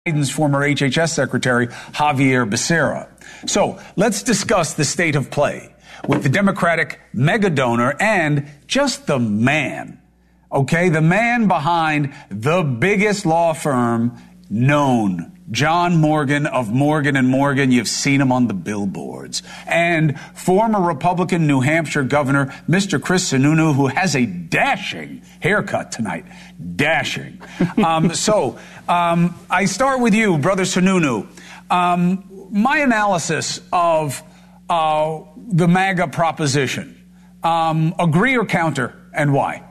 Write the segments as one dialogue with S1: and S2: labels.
S1: Biden's former HHS Secretary, Javier Becerra. So let's discuss the state of play with the Democratic mega donor and just the man, okay? The man behind the biggest law firm known, John Morgan of Morgan & Morgan. You've seen him on the billboards. And former Republican New Hampshire Governor, Mr. Chris Sununu, who has a dashing haircut tonight. Dashing. I start with you, Brother Sununu. My analysis of the MAGA proposition, agree or counter, and why?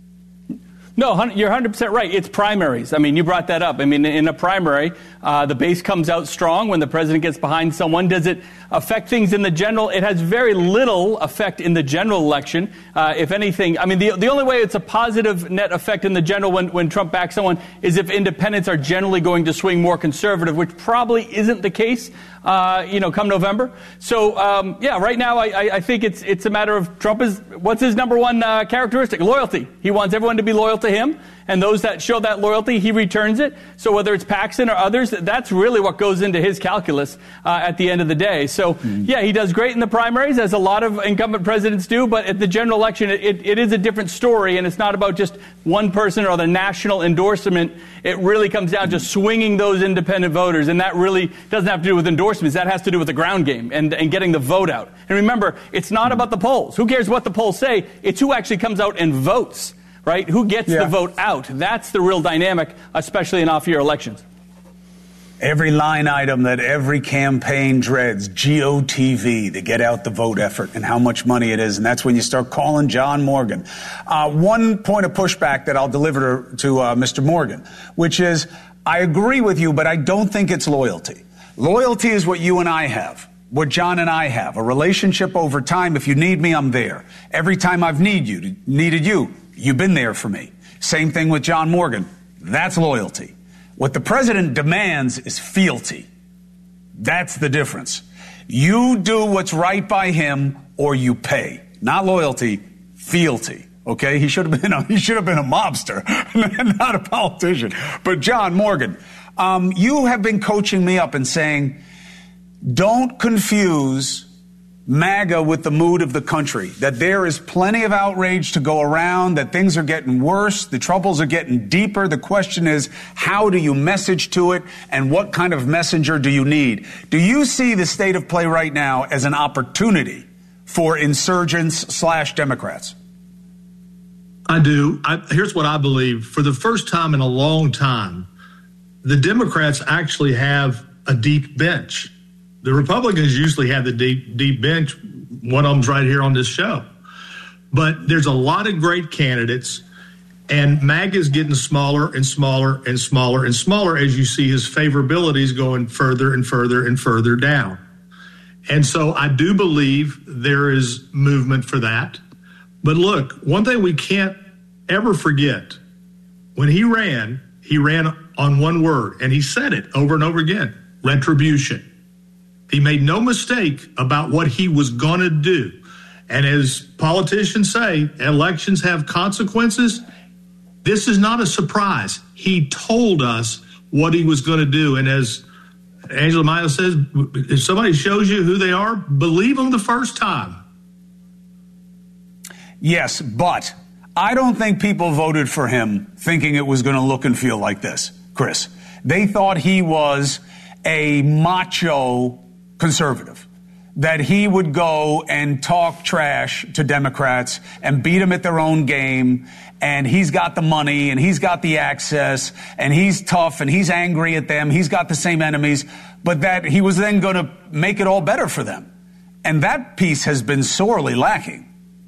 S2: No, you're 100% right. It's primaries. I mean, you brought that up. I mean, in a primary, the base comes out strong when the president gets behind someone. Does it affect things in the general? It has very little effect in the general election. If anything, I mean, the only way it's a positive net effect in the general when Trump backs someone is if independents are generally going to swing more conservative, which probably isn't the case, come November. So, right now I think it's a matter of what's his number one characteristic? Loyalty. He wants everyone to be loyal to him, and those that show that loyalty, he returns it. So whether it's Paxton or others, that's really what goes into his calculus at the end of the day. So, he does great in the primaries, as a lot of incumbent presidents do, but at the general election, it is a different story, and it's not about just one person or the national endorsement. It really comes down to swinging those independent voters, and that really doesn't have to do with endorsements. That has to do with the ground game and getting the vote out. And remember, it's not about the polls. Who cares what the polls say? It's who actually comes out and votes. Right? Who gets the vote out? That's the real dynamic, especially in off-year elections.
S1: Every line item that every campaign dreads, GOTV, to get out the vote effort and how much money it is. And that's when you start calling John Morgan. One point of pushback that I'll deliver to Mr. Morgan, which is, I agree with you, but I don't think it's loyalty. Loyalty is what you and I have. What John and I have, a relationship over time. If you need me, I'm there. Every time I've needed you, you've been there for me. Same thing with John Morgan. That's loyalty. What the president demands is fealty. That's the difference. You do what's right by him or you pay. Not loyalty, fealty. Okay? He should have been a mobster, not a politician. But John Morgan, you have been coaching me up and saying, don't confuse MAGA with the mood of the country, that there is plenty of outrage to go around, that things are getting worse, the troubles are getting deeper. The question is, how do you message to it, and what kind of messenger do you need? Do you see the state of play right now as an opportunity for insurgents/Democrats?
S3: I do. Here's what I believe. For the first time in a long time, the Democrats actually have a deep bench. The Republicans usually have the deep bench. One of them's right here on this show. But there's a lot of great candidates, and MAGA is getting smaller and smaller and smaller and smaller as you see his favorabilities going further and further and further down. And so I do believe there is movement for that. But look, one thing we can't ever forget, when he ran on one word, and he said it over and over again, retribution. He made no mistake about what he was going to do. And as politicians say, elections have consequences. This is not a surprise. He told us what he was going to do. And as Angela Mayo says, if somebody shows you who they are, believe them the first time.
S1: Yes, but I don't think people voted for him thinking it was going to look and feel like this, Chris. They thought he was a macho conservative, that he would go and talk trash to Democrats and beat them at their own game, and he's got the money and he's got the access and he's tough and he's angry at them, he's got the same enemies, but that he was then going to make it all better for them. And that piece has been sorely lacking.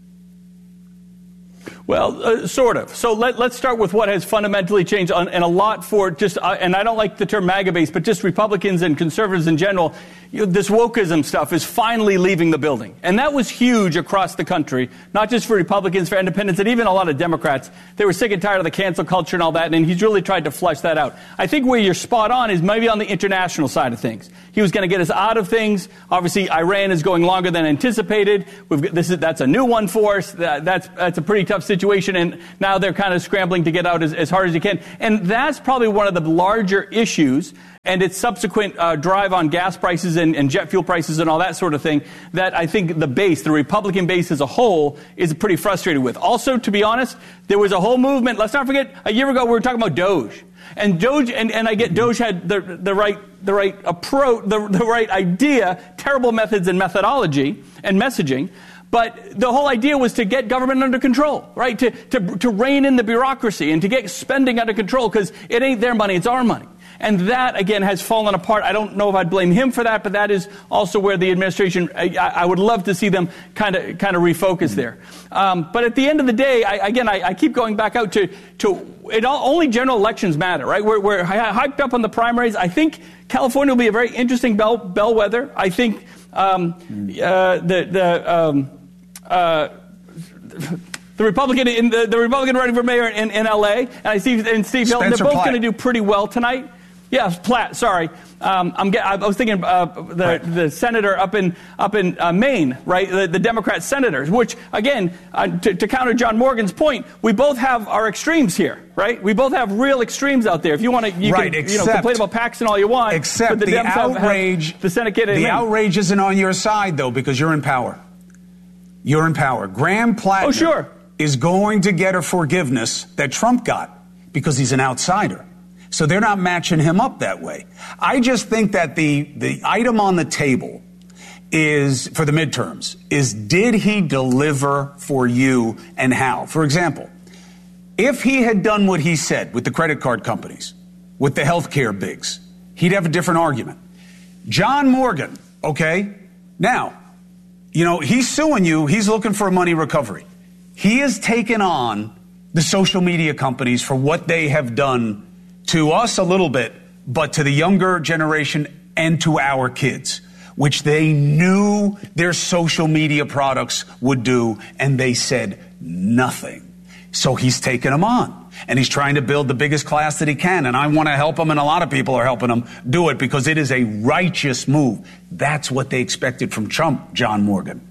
S2: Well, sort of. So let's start with what has fundamentally changed, and a lot for just, and I don't like the term MAGA base, but just Republicans and conservatives in general. This wokeism stuff is finally leaving the building. And that was huge across the country, not just for Republicans, for independents, and even a lot of Democrats. They were sick and tired of the cancel culture and all that, and he's really tried to flush that out. I think where you're spot on is maybe on the international side of things. He was going to get us out of things. Obviously, Iran is going longer than anticipated. That's a new one for us. That's a pretty tough situation, and now they're kind of scrambling to get out as hard as you can. And that's probably one of the larger issues and its subsequent drive on gas prices and jet fuel prices and all that sort of thing, that I think the Republican base as a whole, is pretty frustrated with. Also, to be honest, there was a whole movement. Let's not forget, a year ago we were talking about Doge. And Doge, and I get Doge had the right approach, the right idea, terrible methods and methodology and messaging. But the whole idea was to get government under control, right? To rein in the bureaucracy and to get spending under control, because it ain't their money, it's our money. And that, again, has fallen apart. I don't know if I'd blame him for that, but that is also where the administration, I would love to see them kind of refocus there. But at the end of the day, I keep going back out to only general elections matter, right? We're hyped up on the primaries. I think California will be a very interesting bellwether. I think the Republican running for mayor in L.A. and Steve Hilton, they're both going to do pretty well tonight. Yeah, Platt. Sorry, I was thinking the senator up in Maine, right? The Democrat senators. Which again, to counter John Morgan's point, we both have our extremes here, right? We both have real extremes out there. If you want to, you can complain about Paxton all you want.
S1: Except
S2: but the
S1: outrage,
S2: the Senate candidate.
S1: The outrage isn't on your side though, because you're in power. You're in power. Graham Platt is going to get a forgiveness that Trump got because he's an outsider. So they're not matching him up that way. I just think that the item on the table is, for the midterms, is did he deliver for you and how? For example, if he had done what he said with the credit card companies, with the healthcare bigs, he'd have a different argument. John Morgan, okay, now, he's suing you. He's looking for a money recovery. He has taken on the social media companies for what they have done to us a little bit, but to the younger generation and to our kids, which they knew their social media products would do, and they said nothing. So he's taken them on, and he's trying to build the biggest class that he can, and I want to help him, and a lot of people are helping him do it because it is a righteous move. That's what they expected from Trump, John Morgan.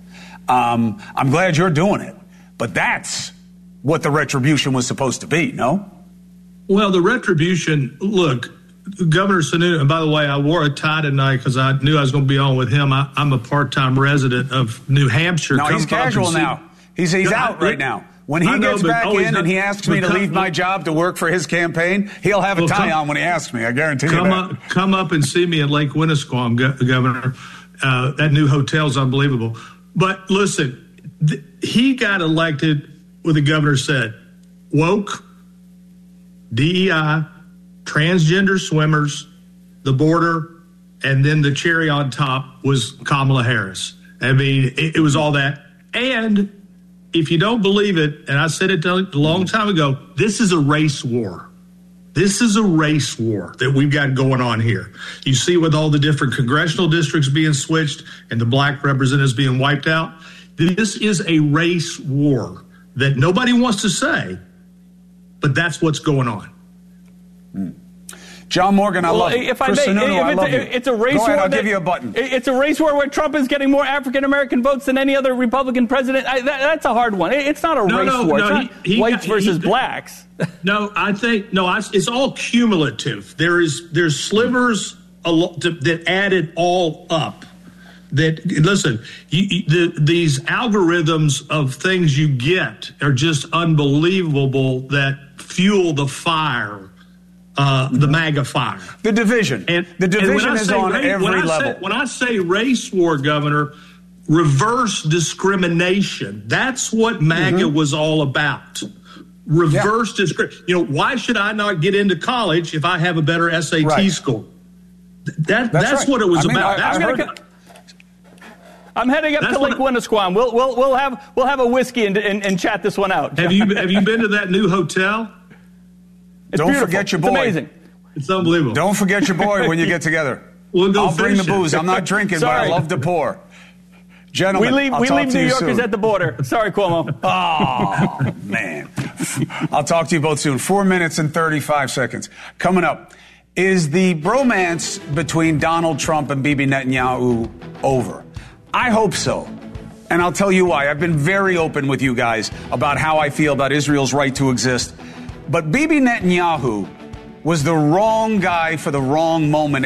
S1: I'm glad you're doing it, but that's what the retribution was supposed to be, no?
S3: Well, the retribution, look, Governor Sununu, and by the way, I wore a tie tonight because I knew I was going to be on with him. I'm a part-time resident of New Hampshire.
S1: No, he's casual now. He's out right now. When he gets back in and he asks me to leave my job to work for his campaign, he'll have a tie on when he asks me. I guarantee you that.
S3: Come up and see me at Lake Winnisquam, Governor. That new hotel's unbelievable. But listen, he got elected what the governor said. Woke, DEI, transgender swimmers, the border, and then the cherry on top was Kamala Harris. I mean, it was all that. And if you don't believe it, and I said it a long time ago, this is a race war. This is a race war that we've got going on here. You see with all the different congressional districts being switched and the black representatives being wiped out, this is a race war that nobody wants to say, but that's what's going on.
S1: John Morgan, I love you.
S2: If I may, it's a race war.
S1: Go ahead, I'll give you a button.
S2: It's a race war where Trump is getting more African-American votes than any other Republican president. That's a hard one. It's not a race war. It's not whites versus blacks.
S3: It's all cumulative. There's slivers that add it all up. Listen, these algorithms of things you get are just unbelievable that fuel the fire. The MAGA fire.
S1: The division. The division is on every level.
S3: When I say race war, Governor, reverse discrimination. That's what MAGA was all about. Reverse discrimination. Why should I not get into college if I have a better SAT score? That's what it was about.
S2: I'm heading up to Lake Winnisquam. We'll have a whiskey and chat this one out.
S3: Have you been to that new hotel?
S1: Don't forget your boy.
S2: It's amazing.
S3: It's unbelievable.
S1: Don't forget your boy when you get together.
S3: I'll
S1: bring the booze. I'm not drinking, but I love to pour. Gentlemen,
S2: we leave New Yorkers at the border. Sorry, Cuomo.
S1: Oh, man. I'll talk to you both soon. 4 minutes and 35 seconds. Coming up, is the bromance between Donald Trump and Bibi Netanyahu over? I hope so. And I'll tell you why. I've been very open with you guys about how I feel about Israel's right to exist. But Bibi Netanyahu was the wrong guy for the wrong moment.